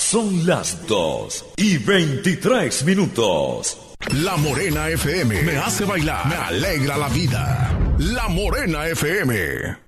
Son las 2:23. La Morena FM me hace bailar, me alegra la vida. La Morena FM.